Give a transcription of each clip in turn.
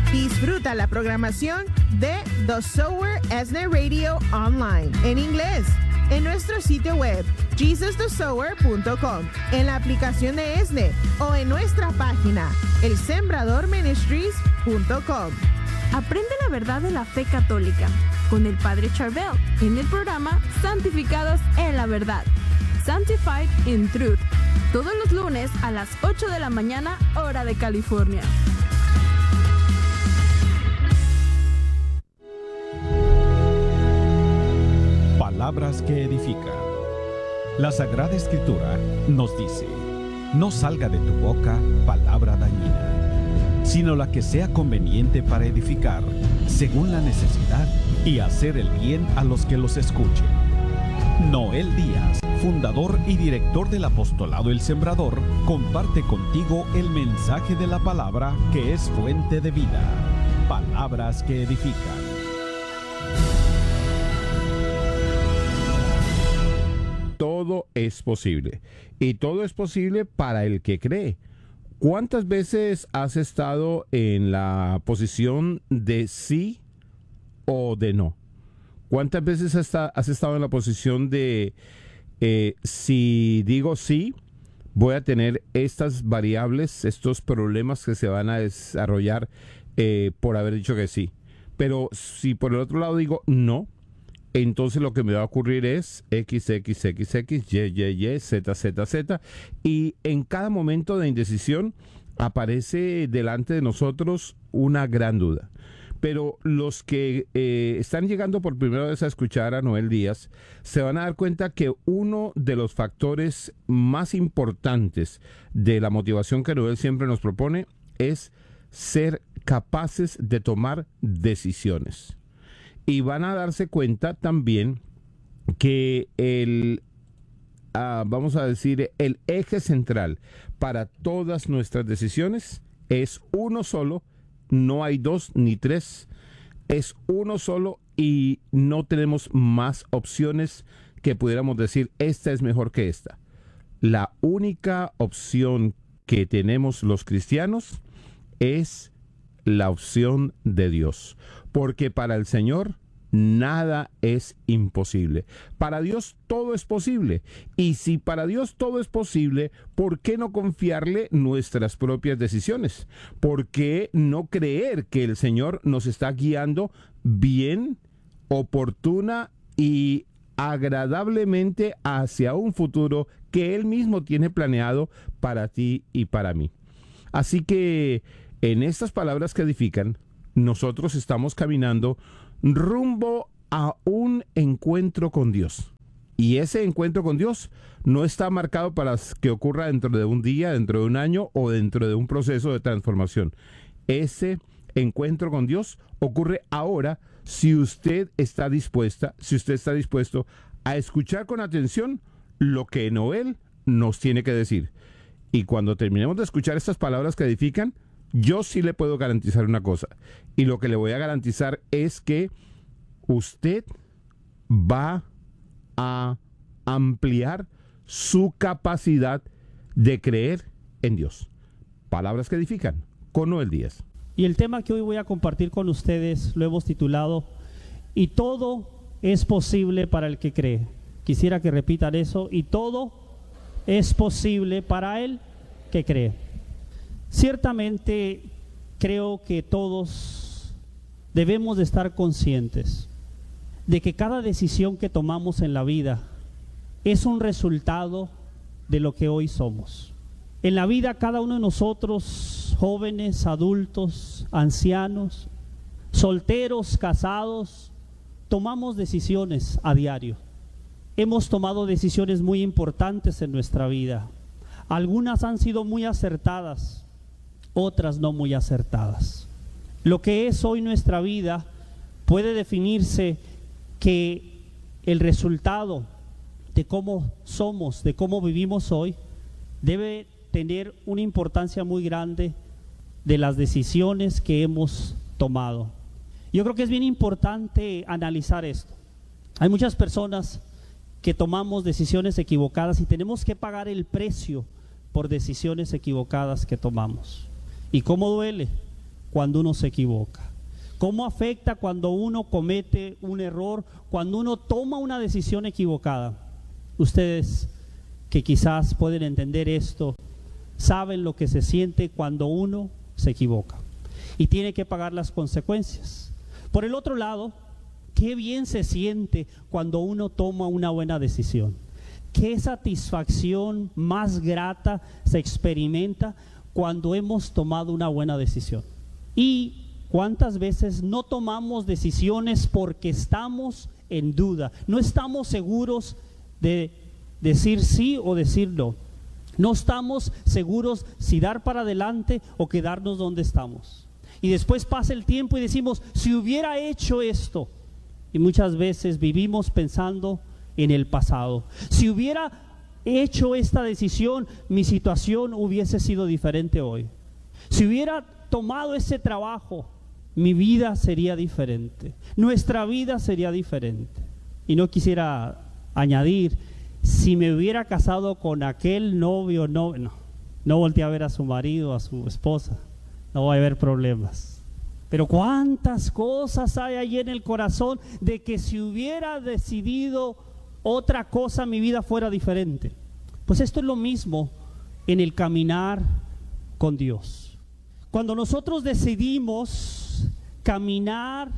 Disfruta la programación de The Sower ESNE Radio online en inglés en nuestro sitio web jesusthesower.com, en la aplicación de ESNE o en nuestra página elsembradorministries.com. Aprende la verdad de la fe católica con el Padre Charbel en el programa Santificados en la Verdad, Sanctified in Truth, todos los lunes a las 8 de la mañana, hora de California. Palabras que edifican. La Sagrada Escritura nos dice: no salga de tu boca palabra dañina, sino la que sea conveniente para edificar, según la necesidad, y hacer el bien a los que los escuchen. Noel Díaz, fundador y director del apostolado El Sembrador, comparte contigo el mensaje de la palabra que es fuente de vida. Palabras que edifican. Todo es posible, y todo es posible para el que cree. ¿Cuántas veces has estado en la posición de sí o de no? ¿Cuántas veces has estado en la posición de si digo sí, voy a tener estas variables, estos problemas que se van a desarrollar por haber dicho que sí? Pero si por el otro lado digo no, entonces lo que me va a ocurrir es X, X, X, X, Y, Y, Y, Z, Z, Z. Y en cada momento de indecisión aparece delante de nosotros una gran duda. Pero los que están llegando por primera vez a escuchar a Noel Díaz se van a dar cuenta que uno de los factores más importantes de la motivación que Noel siempre nos propone es ser capaces de tomar decisiones. Y van a darse cuenta también que el eje central para todas nuestras decisiones es uno solo, no hay dos ni tres, es uno solo y no tenemos más opciones que pudiéramos decir esta es mejor que esta. La única opción que tenemos los cristianos es la opción de Dios, porque para el Señor nada es imposible. Para Dios todo es posible. Y si para Dios todo es posible, ¿por qué no confiarle nuestras propias decisiones? ¿Por qué no creer que el Señor nos está guiando bien, oportuna y agradablemente hacia un futuro que Él mismo tiene planeado para ti y para mí? Así que en estas palabras que edifican, nosotros estamos caminando rumbo a un encuentro con Dios. Y ese encuentro con Dios no está marcado para que ocurra dentro de un día, dentro de un año o dentro de un proceso de transformación. Ese encuentro con Dios ocurre ahora si usted está dispuesta, si usted está dispuesto a escuchar con atención lo que Noel nos tiene que decir. Y cuando terminemos de escuchar estas palabras que edifican, yo sí le puedo garantizar una cosa, y lo que le voy a garantizar es que usted va a ampliar su capacidad de creer en Dios. Palabras que edifican, con Noel Díaz. Y el tema que hoy voy a compartir con ustedes lo hemos titulado "Y todo es posible para el que cree". Quisiera que repitan eso: y todo es posible para el que cree. Ciertamente creo que todos debemos de estar conscientes de que cada decisión que tomamos en la vida es un resultado de lo que hoy somos. En la vida cada uno de nosotros, jóvenes, adultos, ancianos, solteros, casados, tomamos decisiones a diario. Hemos tomado decisiones muy importantes en nuestra vida. Algunas han sido muy acertadas, otras no muy acertadas. Lo que es hoy nuestra vida puede definirse que el resultado de cómo somos, de cómo vivimos hoy, debe tener una importancia muy grande de las decisiones que hemos tomado. Yo creo que es bien importante analizar esto. Hay muchas personas que tomamos decisiones equivocadas y tenemos que pagar el precio por decisiones equivocadas que tomamos. ¿Y cómo duele cuando uno se equivoca? ¿Cómo afecta cuando uno comete un error, cuando uno toma una decisión equivocada? Ustedes que quizás pueden entender esto, saben lo que se siente cuando uno se equivoca y tiene que pagar las consecuencias. Por el otro lado, qué bien se siente cuando uno toma una buena decisión. Qué satisfacción más grata se experimenta cuando hemos tomado una buena decisión. Y ¿cuántas veces no tomamos decisiones porque estamos en duda? No estamos seguros de decir sí o decir no. No estamos seguros si dar para adelante o quedarnos donde estamos. Y después pasa el tiempo y decimos, si hubiera hecho esto. Y muchas veces vivimos pensando en el pasado. Si hubiera hecho esta decisión, mi situación hubiese sido diferente hoy. Si hubiera tomado ese trabajo, mi vida sería diferente. Nuestra vida sería diferente. Y no quisiera añadir, si me hubiera casado con aquel novio, no volteé a ver a su marido, a su esposa, no va a haber problemas. Pero cuántas cosas hay ahí en el corazón de que si hubiera decidido otra cosa, mi vida fuera diferente. Pues esto es lo mismo en el caminar con Dios. Cuando nosotros decidimos caminar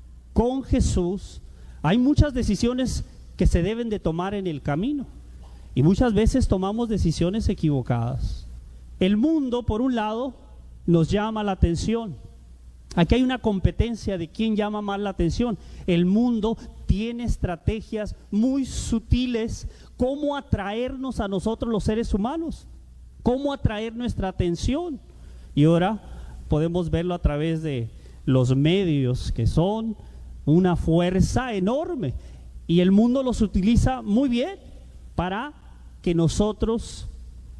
con Jesús, hay muchas decisiones que se deben de tomar en el camino. Y muchas veces tomamos decisiones equivocadas. El mundo, por un lado, nos llama la atención. Aquí hay una competencia de quién llama más la atención. El mundo tiene estrategias muy sutiles cómo atraernos a nosotros los seres humanos, cómo atraer nuestra atención. Y ahora podemos verlo a través de los medios, que son una fuerza enorme. Y el mundo los utiliza muy bien para que nosotros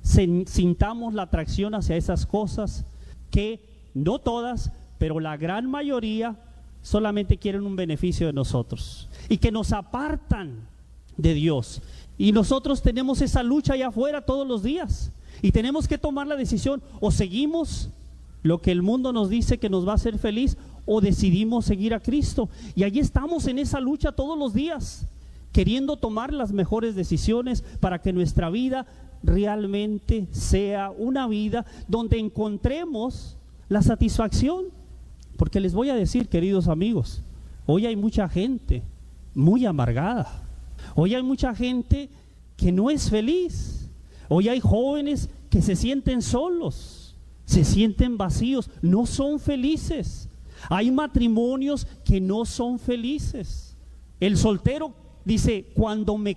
sintamos la atracción hacia esas cosas que no todas, pero la gran mayoría solamente quieren un beneficio de nosotros y que nos apartan de Dios. Y nosotros tenemos esa lucha allá afuera todos los días y tenemos que tomar la decisión: o seguimos lo que el mundo nos dice que nos va a hacer feliz, o decidimos seguir a Cristo. Y allí estamos en esa lucha todos los días, queriendo tomar las mejores decisiones para que nuestra vida realmente sea una vida donde encontremos la satisfacción. Porque les voy a decir, queridos amigos, hoy hay mucha gente muy amargada. Hoy hay mucha gente que no es feliz. Hoy hay jóvenes que se sienten solos, se sienten vacíos, no son felices. Hay matrimonios que no son felices. El soltero dice: cuando me